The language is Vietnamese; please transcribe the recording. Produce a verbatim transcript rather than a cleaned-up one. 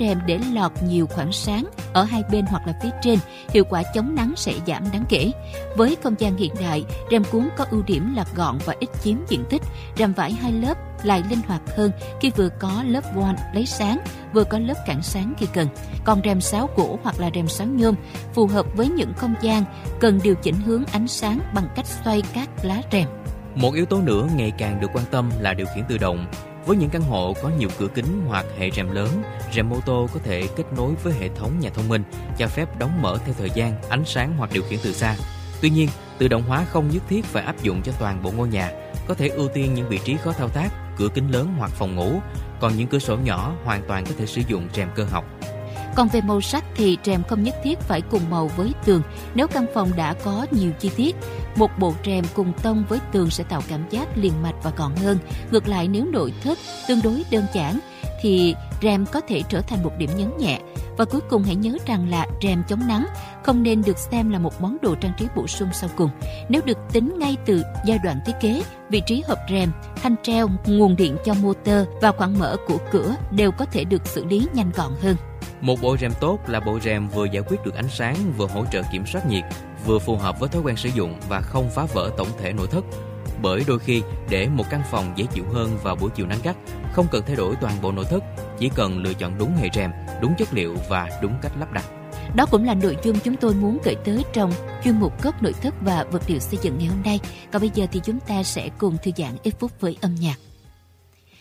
rèm để lọt nhiều khoảng sáng ở hai bên hoặc là phía trên, hiệu quả chống nắng sẽ giảm đáng kể. Với không gian hiện đại, rèm cuốn có ưu điểm là gọn và ít chiếm diện tích. Rèm vải hai lớp lại linh hoạt hơn khi vừa có lớp voan lấy sáng, vừa có lớp cản sáng khi cần. Còn rèm sáo gỗ hoặc là rèm sáo nhôm phù hợp với những không gian cần điều chỉnh hướng ánh sáng bằng cách xoay các lá rèm. Một yếu tố nữa ngày càng được quan tâm là điều khiển tự động. Với những căn hộ có nhiều cửa kính hoặc hệ rèm lớn, rèm mô tô có thể kết nối với hệ thống nhà thông minh, cho phép đóng mở theo thời gian, ánh sáng hoặc điều khiển từ xa. Tuy nhiên, tự động hóa không nhất thiết phải áp dụng cho toàn bộ ngôi nhà, có thể ưu tiên những vị trí khó thao tác, cửa kính lớn hoặc phòng ngủ, còn những cửa sổ nhỏ hoàn toàn có thể sử dụng rèm cơ học. Còn về màu sắc thì rèm không nhất thiết phải cùng màu với tường. Nếu căn phòng đã có nhiều chi tiết, một bộ rèm cùng tông với tường sẽ tạo cảm giác liền mạch và gọn hơn. Ngược lại, nếu nội thất tương đối đơn giản thì rèm có thể trở thành một điểm nhấn nhẹ. Và cuối cùng hãy nhớ rằng là rèm chống nắng không nên được xem là một món đồ trang trí bổ sung sau cùng. Nếu được tính ngay từ giai đoạn thiết kế, vị trí hộp rèm, thanh treo, nguồn điện cho motor và khoảng mở của cửa đều có thể được xử lý nhanh gọn hơn. Một bộ rèm tốt là bộ rèm vừa giải quyết được ánh sáng, vừa hỗ trợ kiểm soát nhiệt, vừa phù hợp với thói quen sử dụng và không phá vỡ tổng thể nội thất. Bởi đôi khi, để một căn phòng dễ chịu hơn vào buổi chiều nắng gắt, không cần thay đổi toàn bộ nội thất, chỉ cần lựa chọn đúng hệ rèm, đúng chất liệu và đúng cách lắp đặt. Đó cũng là nội dung chúng tôi muốn gửi tới trong chuyên mục Góc nội thất và vật liệu xây dựng ngày hôm nay. Còn bây giờ thì chúng ta sẽ cùng thư giãn ít phút với âm nhạc.